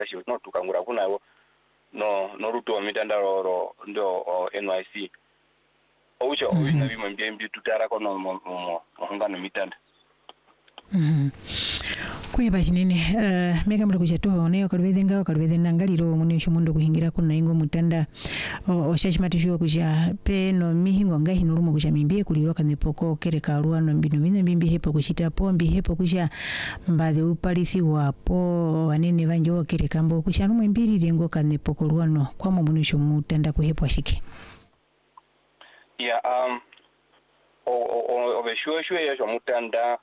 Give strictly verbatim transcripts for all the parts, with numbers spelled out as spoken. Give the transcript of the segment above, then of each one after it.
tashi no tukangura kunawo no no ruto mitandaro ndo N Y C oucho oina bimwe mbembi tutara kono mo ngano mitanda. Mhm. Kuyeba chinene uh, meka mura kuchatoa oneyo kalubethenga okalubethenga ngaliro munesho mundo kuhingira kuna ingo mutanda oshachimatisho kucha peno mihingo ngahi nulumo kucha mimbie kuliro kanepoko kereka ruano mbino bine mbimbi hepo kuchita po mbi hepo kucha mbadhe upalisi wapo wanene banjo kereka mbo kucha numwe mbiri rengo kanepoko ruano kwa munesho mutanda kuhepo ashiki. Yeah, um o o o besho shwe ya mutanda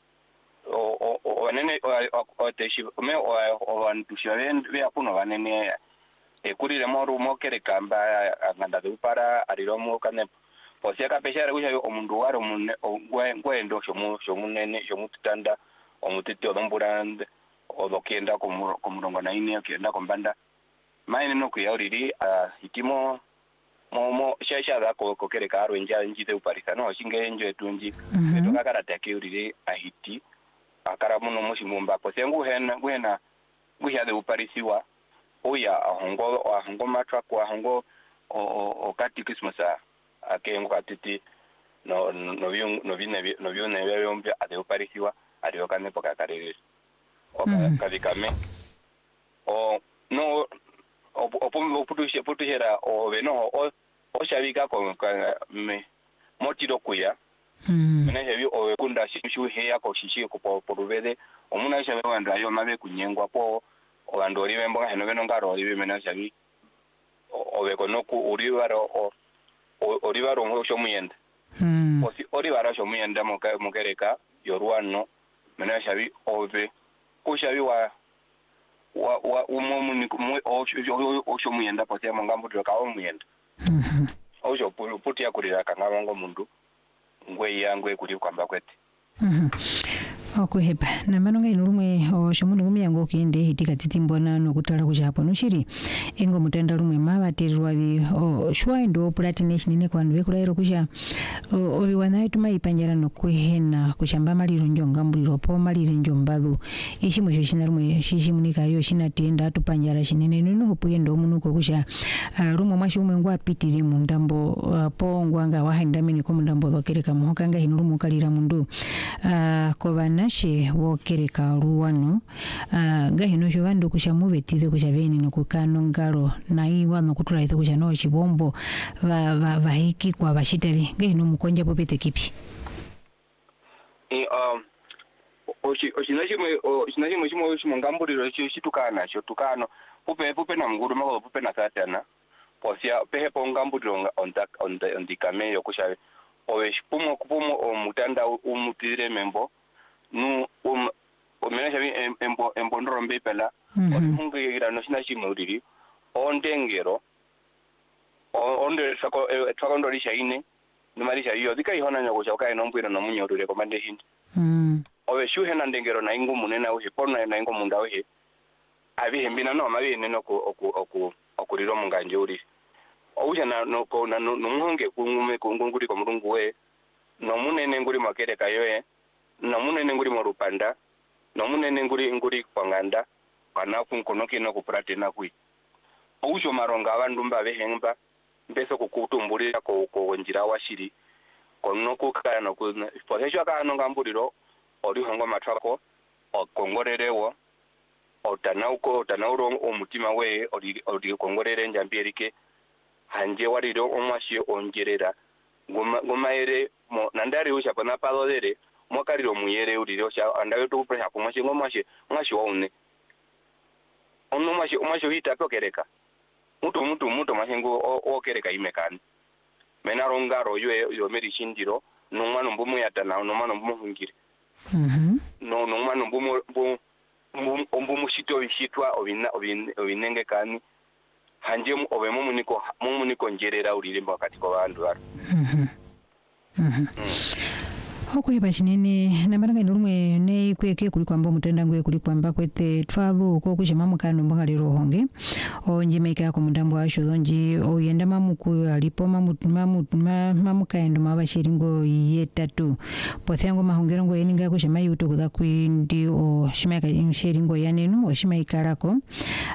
o o wanene o teshi me o wantusha be akuno wanene e kurire moru mokereka mba nganda upara ariromo kane posia kapeshara kusha omundu waro munne ngwendo shomu shomunene shomutanda omutiti odomburande odokenda komurongo na ine okenda kombanda maine no kuyauriri hitimo momo shasha za ko kokereka aro nja njite uparisa no shinge nje tunji beto kakara take uriri ahiti akara muno mushimumba posengu hena gwena guhyade uparisiwa oya ahongo ahongo matra kwa ahongo o kati Christmas akengo katiti no no vyo no vine no vyo ne vyo mbya ade uparisiwa ade okane poka karere o kadikame o no o putushe putushera o beno o o shabika ko me motiro kuya mena hebi o kunda shishu heya ko shishi ko porubede omuna shabe wanda yo mabe kunyengwa po o andori bembo heno beno ngaro ibe mena shabi o be kono ku uribaro o oribaro ngo shomuyenda o si oribaro shomuyenda muka mukereka yoruano mena shabi obe ko shabi wa wa wa umomu ni o o shomuyenda posia mangambo ka o muyenda ojo puti ya kurira kangaba ngo mundu ngwe yangwe kuri kwamba kwete. Mhm. Okuheba na manonga inulumwe oshomundu kumiyango kinde hitika titimbona nokutala kujapo nushiri engo mutenda lumwe mabaterwa bi shwa ndo platination ne kwandu bekulairo kuja obi wanaye tumayipanyara nokuhena kushamba maliro njonga mbuliro po maliro njombadu ishimo sho shinarumwe shishimunika yo shinatenda tupanyara shinene no hopuyendo munuko kuja lumwe mwashi umwe ngwa pitiri mundambo po ngwanga wahandamini ko mundambo dokereka muhokanga hinulumu kalira mundu kobana she wokereka ruwano uh, gahino sho bando kushamubetize kushabeni no kukano ngaro na iwa no kutula ito kushano chibombo va va vahiki kwa bashitari gahino mukonja popete kipi e um ochi ochinachi mwe ochinachi mwe chimo chimo ngamburiro chitukana cho tukano pupe pupe na mnguru mako pupe na satana posia pehe po ngamburiro onda onda ondikame yokushabe owe shipumo kupumo o mutanda umutire membo nu um omenesha bi embo embo ndorombe pela omungu yigira no sina chimuriri ondengero onde sako twako ndorisha ine numarisha iyo dika ihona nyoko chauka inombwira no munyorure komande hindi mm owe shu hena ndengero na ingu munena uhi pona na ingu munda uhi abi hembina no mabi neno ku oku oku okuriro munganje uri ouja na no ko na no munge kungume kungunguri ko murungu we no munene nguri makereka yoe no munene nguri morupanda no munene nguri nguri kwanganda kana kunkonoke no kuprate na kui oujo maronga abandu mbabe hemba mbeso kukutumburira ko ko njira washiri kono kukana no ku posesho kana ngamburiro ori hongo matako okongorerewo otanauko tanauro omutima we ori ori kongorere njambierike hanje wariro omwashi ongerera goma goma ere mo nandari usha pana palodere mo kariro muyere uriro sha andayo to pressure ko mwashi ngomwashi mwashi waune ono mwashi mwashi hita pokereka mutu mutu mutu mashengo okereka imekani menaro ngaro yo yo meri shindiro no mwana mbumu yatana no mwana mbumu hungire mhm no no mwana mbumu mbumu shito bishitwa obina obinenge kani hanje mu obemo muniko mu muniko njerera uririmba wakati kwa bandu baro mhm mhm okuheba chinene namaranga ndumwe ne kweke kuli kwamba mutenda ngwe kuli kwamba kwete twalo uko kushema mukano mbanga lero honge onje meka ko mundambo washo zonji oyenda mamuku alipo mamutu mamutu mamukaendo mabashiringo yetatu potyango mahongero ngo yeninga kushema yuto kuda kwindi o shimeka shiringo yanenu o shimaika lako